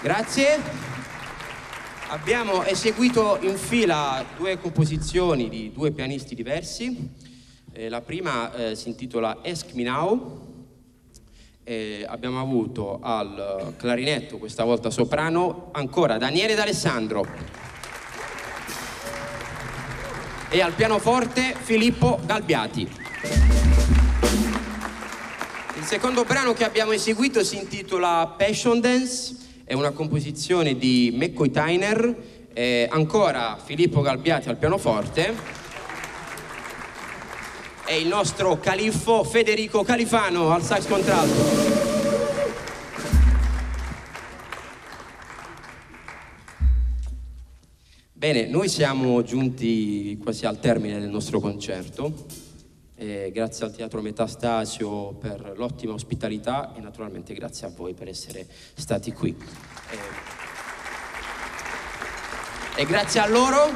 Grazie. Abbiamo eseguito in fila due composizioni di due pianisti diversi. La prima si intitola Ask Me Now. Abbiamo avuto al clarinetto, questa volta soprano, ancora Daniele D'Alessandro. E al pianoforte Filippo Galbiati. Il secondo brano che abbiamo eseguito si intitola Passion Dance. È una composizione di McCoy Tyner, ancora Filippo Galbiati al pianoforte e il nostro califfo Federico Califano al sax contralto. Bene, noi siamo giunti quasi al termine del nostro concerto. Grazie al Teatro Metastasio per l'ottima ospitalità e naturalmente grazie a voi per essere stati qui. E grazie a loro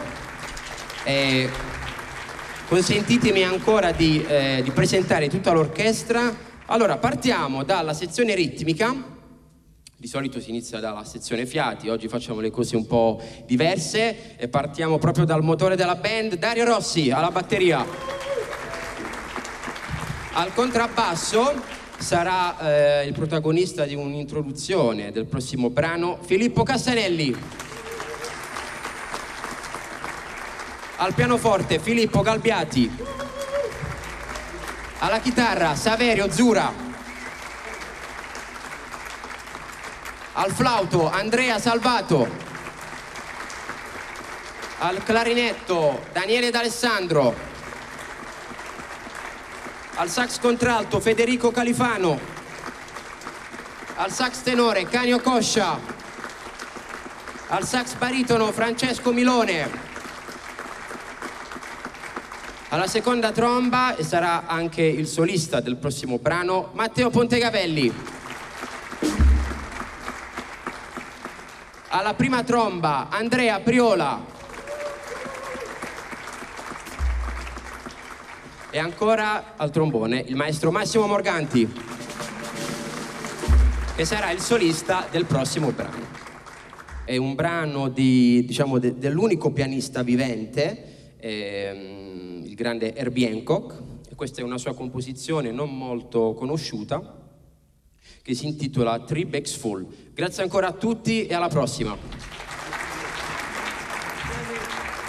consentitemi ancora di presentare tutta l'orchestra. Allora, partiamo dalla sezione ritmica. Di solito si inizia dalla sezione fiati, oggi facciamo le cose un po' diverse e partiamo proprio dal motore della band, Dario Rossi alla batteria. Al contrabbasso sarà il protagonista di un'introduzione del prossimo brano, Filippo Castanelli. Al pianoforte Filippo Galbiati. Alla chitarra Saverio Zura. Al flauto Andrea Salvato. Al clarinetto Daniele D'Alessandro. Al sax contralto Federico Califano, al sax tenore Canio Coscia, al sax baritono Francesco Milone, alla seconda tromba, e sarà anche il solista del prossimo brano, Matteo Pontegavelli. Alla prima tromba Andrea Priola. E ancora al trombone il maestro Massimo Morganti, che sarà il solista del prossimo brano. È un brano dell'unico pianista vivente, il grande Herbie Hancock, e questa è una sua composizione non molto conosciuta che si intitola Three Bags Full. Grazie ancora a tutti e alla prossima.